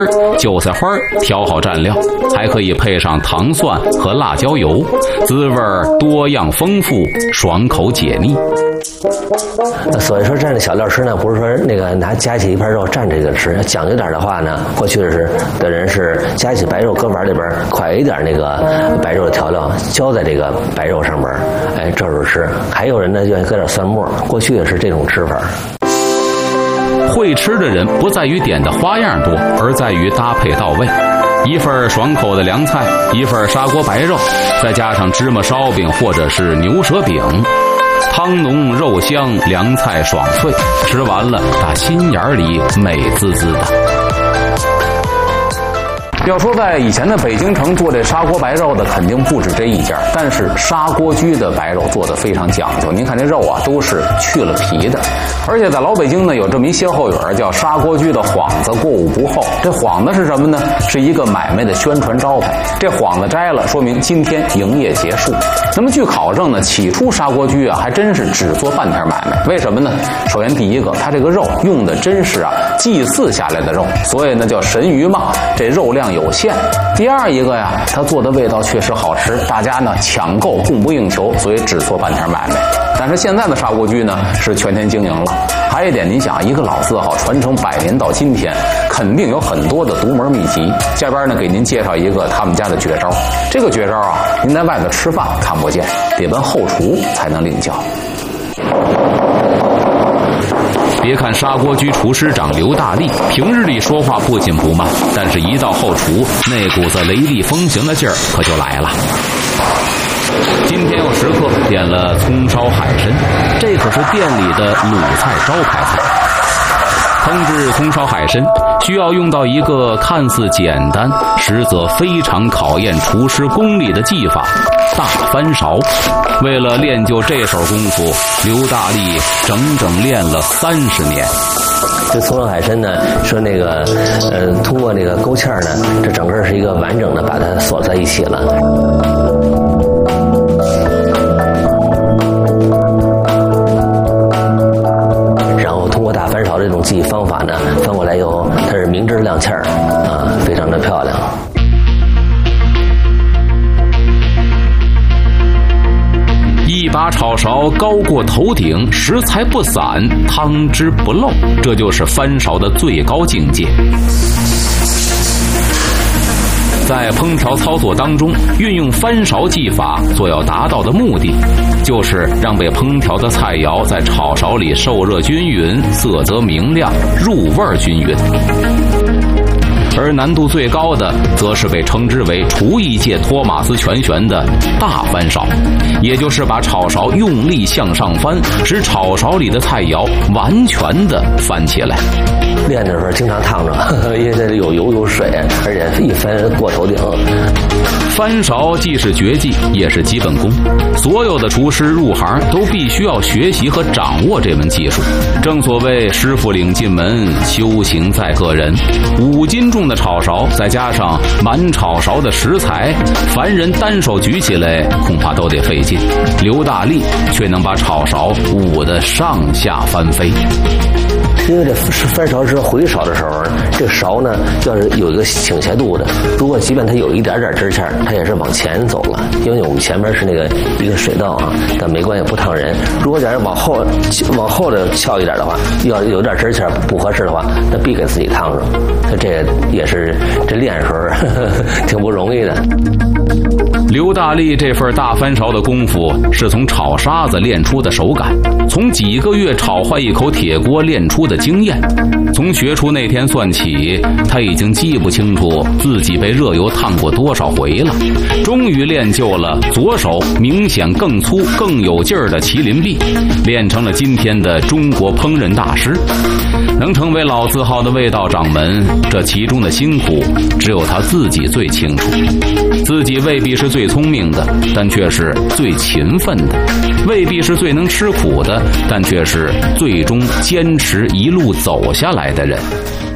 韭菜花调好蘸料，还可以配上糖蒜和辣椒油，滋味多样丰富，爽口解腻。 所以说蘸着小料吃呢，不是说那个拿夹起一盘肉蘸这个吃，要讲究点的话呢，过去的人是夹起白肉搁碗里边，蒯一点那个白肉的调料浇在这个白肉上面，哎，这时候吃。还有人呢愿意搁点蒜末，过去也是这种吃法。 会吃的人不在于点的花样多，而在于搭配到位。一份爽口的凉菜，一份砂锅白肉，再加上芝麻烧饼或者是牛舌饼，汤浓肉香，凉菜爽脆，吃完了打心眼里美滋滋的。要说在以前的北京城做这砂锅白肉的肯定不止这一家，但是砂锅居的白肉做得非常讲究。您看这肉啊都是去了皮的，而且在老北京呢有这么一歇后语叫砂锅居的幌子过午不候。这幌子是什么呢？是一个买卖的宣传招牌，这幌子摘了说明今天营业结束。那么据考证呢，起初砂锅居啊还真是只做半天买卖。为什么呢？首先第一个，它这个肉用的真是祭祀下来的肉，所以呢叫神鱼嘛，这肉量有限。第二一个呀，它做的味道确实好吃，大家呢抢购供不应求，所以只做半天买卖。但是现在的砂锅居呢是全天经营了。还有一点，您想一个老字号传承100年到今天，肯定有很多的独门秘籍。下边呢给您介绍一个他们家的绝招。这个绝招啊，您在外头吃饭看不见，得问后厨才能领教。别看砂锅居厨师长刘大力平日里说话不紧不慢，但是一到后厨，那股子雷厉风行的劲儿可就来了。今天有食客点了葱烧海参，这可是店里的鲁菜招牌菜。烹制葱烧海参需要用到一个看似简单，实则非常考验厨师功力的技法——大翻勺。为了练就这手功夫，刘大力整整练了30年。 这葱烧海参呢，说那个通过那个勾芡呢，这整个是一个完整的把它锁在一起了。这种技艺方法呢，翻过来以后，它是明汁亮芡儿啊，非常的漂亮。 一把炒勺高过头顶，食材不散，汤汁不漏，这就是翻勺的最高境界。在烹调操作当中，运用翻勺技法所要达到的目的，就是让被烹调的菜肴在炒勺里受热均匀，色泽明亮，入味均匀。而难度最高的，则是被称之为厨艺界托马斯全旋的大翻勺，也就是把炒勺用力向上翻，使炒勺里的菜肴完全的翻起来。 练的时候经常烫着，因为这里有油有水，而且一翻过头顶。 翻勺既是绝技，也是基本功。所有的厨师入行都必须要学习和掌握这门技术。正所谓师傅领进门，修行在个人。5斤重的炒勺，再加上满炒勺的食材，凡人单手举起来恐怕都得费劲。刘大力却能把炒勺舞得上下翻飞。 因为这翻勺是回勺的时候，这勺呢要是有一个倾斜度的，如果即便它有一点点支线，它也是往前走了。因为我们前面是那个一个水道啊，但没关系，不烫人。如果假如往后的翘一点的话，要有点支线不合适的话，那必给自己烫着。这也是这练的时候挺不容易的。 刘大力这份大翻勺的功夫是从炒沙子练出的手感，从几个月炒坏一口铁锅练出的经验。从学出那天算起，他已经记不清楚自己被热油烫过多少回了。终于练就了左手明显更粗更有劲儿的麒麟臂，练成了今天的中国烹饪大师。能成为老字号的味道掌门，这其中的辛苦只有他自己最清楚。自己未必是最聪明的，但却是最勤奋的；未必是最能吃苦的，但却是最终坚持一路走下来的人。